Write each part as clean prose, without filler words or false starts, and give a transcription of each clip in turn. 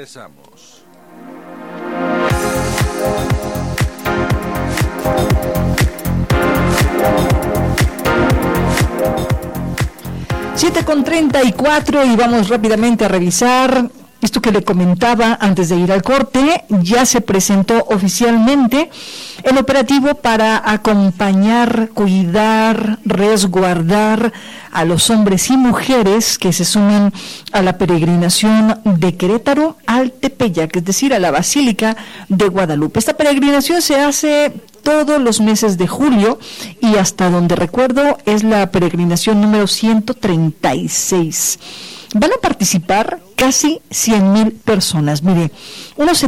Regresamos. Siete con 34 y vamos rápidamente a revisar esto que le comentaba antes de ir al corte. Ya se presentó oficialmente el operativo para acompañar, cuidar, resguardar a los hombres y mujeres que se sumen a la peregrinación de Querétaro al Tepeyac, es decir, a la Basílica de Guadalupe. Esta peregrinación se hace todos los meses de julio y hasta donde recuerdo es la peregrinación número 136. Van a participar casi 100,000 personas. Mire, unos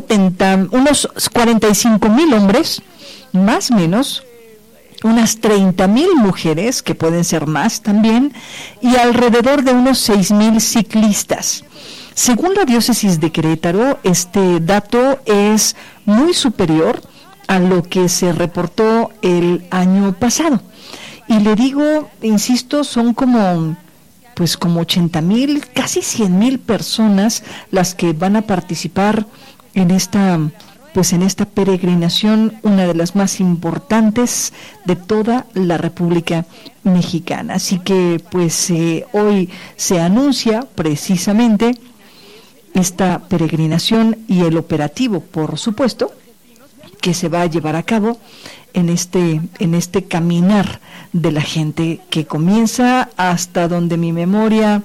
45,000 hombres, más o menos, unas 30,000 mujeres, que pueden ser más también, y alrededor de unos 6,000 ciclistas. Según la diócesis de Querétaro, este dato es muy superior a lo que se reportó el año pasado. Y le digo, insisto, son como 80,000, casi 100,000 personas las que van a participar en esta peregrinación, una de las más importantes de toda la República Mexicana. Así que hoy se anuncia precisamente esta peregrinación y el operativo, por supuesto, que se va a llevar a cabo en este caminar de la gente que comienza hasta donde mi memoria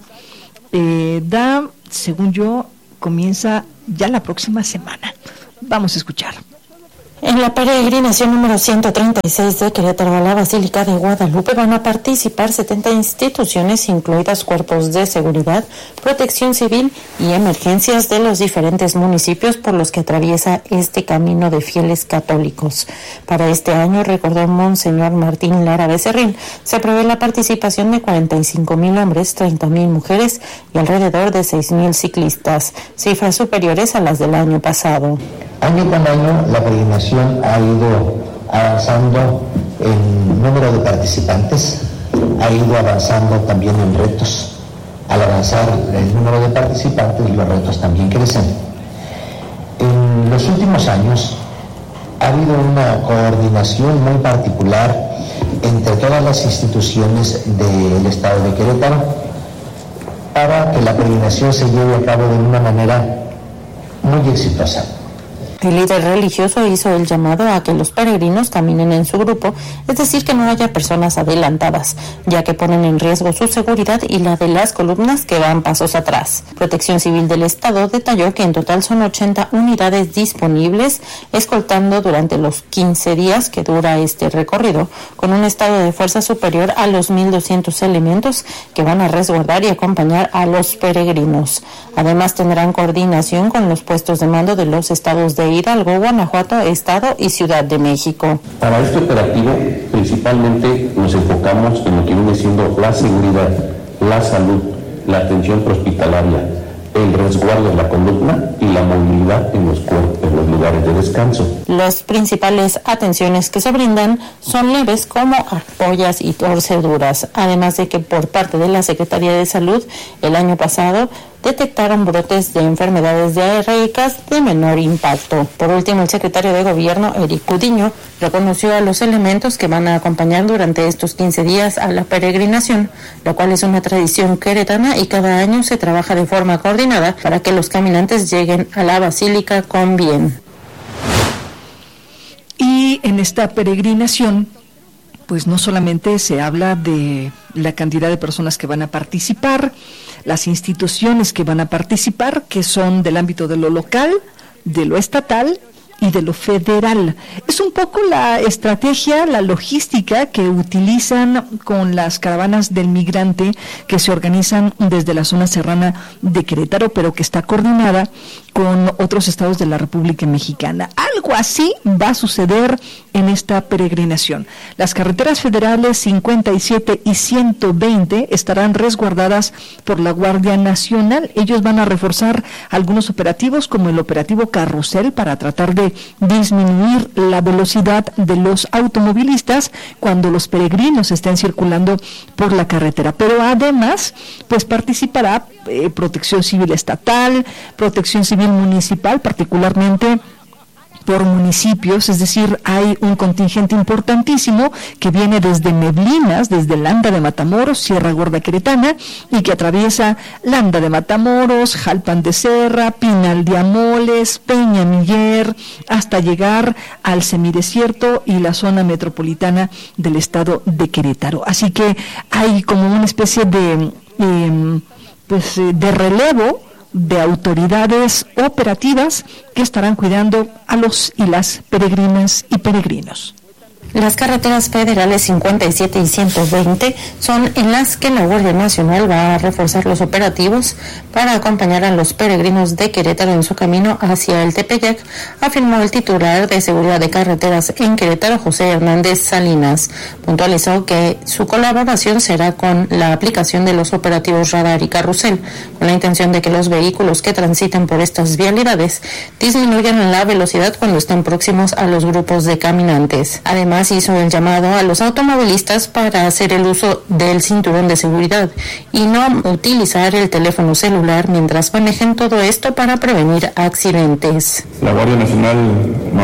da, según yo, comienza ya la próxima semana. Vamos a escuchar. En la peregrinación número 136 de Querétaro a la Basílica de Guadalupe van a participar 70 instituciones, incluidas cuerpos de seguridad, protección civil y emergencias de los diferentes municipios por los que atraviesa este camino de fieles católicos. Para este año, recordó Monseñor Martín Lara Becerril, se prevé la participación de 45,000 hombres, 30,000 mujeres y alrededor de 6,000 ciclistas, cifras superiores a las del año pasado. Año con año, la peregrinación ha ido avanzando en número de participantes, ha ido avanzando también en retos. Al avanzar el número de participantes, los retos también crecen. En los últimos años ha habido una coordinación muy particular entre todas las instituciones del Estado de Querétaro para que la peregrinación se lleve a cabo de una manera muy exitosa. El líder religioso hizo el llamado a que los peregrinos caminen en su grupo, es decir, que no haya personas adelantadas, ya que ponen en riesgo su seguridad y la de las columnas que van pasos atrás. Protección Civil del Estado detalló que en total son 80 unidades disponibles, escoltando durante los 15 días que dura este recorrido, con un estado de fuerza superior a los 1,200 elementos que van a resguardar y acompañar a los peregrinos. Además, tendrán coordinación con los puestos de mando de los estados de Hidalgo, Guanajuato, Estado y Ciudad de México. Para este operativo, principalmente nos enfocamos en lo que viene siendo la seguridad, la salud, la atención prehospitalaria, el resguardo de la columna y la movilidad en los lugares de descanso. Las principales atenciones que se brindan son leves como ampollas y torceduras, además de que por parte de la Secretaría de Salud el año pasado detectaron brotes de enfermedades diarreicas de menor impacto. Por último, el secretario de Gobierno, Eric Cudiño, reconoció a los elementos que van a acompañar durante estos 15 días a la peregrinación, lo cual es una tradición queretana y cada año se trabaja de forma coordinada para que los caminantes lleguen a la basílica con bien. Y en esta peregrinación, pues no solamente se habla de la cantidad de personas que van a participar, las instituciones que van a participar, que son del ámbito de lo local, de lo estatal y de lo federal. Es un poco la estrategia, la logística que utilizan con las caravanas del migrante que se organizan desde la zona serrana de Querétaro, pero que está coordinada con otros estados de la República Mexicana. Algo así va a suceder en esta peregrinación. Las carreteras federales 57 y 120 estarán resguardadas por la Guardia Nacional. Ellos van a reforzar algunos operativos, como el operativo Carrusel, para tratar de disminuir la velocidad de los automovilistas cuando los peregrinos estén circulando por la carretera. Pero además, pues participará Protección Civil Estatal, Protección Civil municipal, particularmente por municipios, es decir, hay un contingente importantísimo que viene desde Neblinas, desde Landa de Matamoros, Sierra Gorda Queretana, y que atraviesa Landa de Matamoros, Jalpan de Serra, Pinal de Amoles, Peña Miller, hasta llegar al semidesierto y la zona metropolitana del estado de Querétaro. Así que hay como una especie de relevo de autoridades operativas que estarán cuidando a los y las peregrinas y peregrinos. Las carreteras federales 57 y 120 son en las que la Guardia Nacional va a reforzar los operativos para acompañar a los peregrinos de Querétaro en su camino hacia el Tepeyac, afirmó el titular de Seguridad de Carreteras en Querétaro, José Hernández Salinas. Puntualizó que su colaboración será con la aplicación de los operativos Radar y Carrusel, con la intención de que los vehículos que transiten por estas vialidades disminuyan la velocidad cuando estén próximos a los grupos de caminantes. Además, hizo el llamado a los automovilistas para hacer el uso del cinturón de seguridad y no utilizar el teléfono celular mientras manejen, todo esto para prevenir accidentes. La Guardia Nacional